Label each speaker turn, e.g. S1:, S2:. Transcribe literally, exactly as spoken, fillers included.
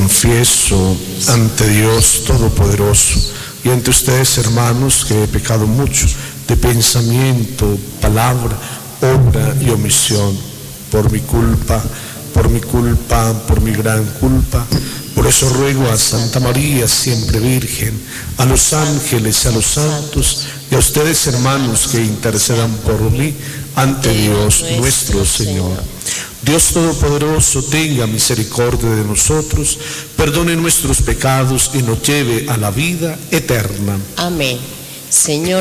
S1: confieso ante Dios Todopoderoso y ante ustedes, hermanos, que he pecado mucho de pensamiento, palabra, obra y omisión, por mi culpa, por mi culpa, por mi gran culpa. Por eso ruego a Santa María, siempre Virgen, a los ángeles y a los santos, y a ustedes, hermanos, que intercedan por mí ante Dios nuestro Señor. Dios Todopoderoso tenga misericordia de nosotros, perdone nuestros pecados y nos lleve a la vida eterna.
S2: Amén. Señor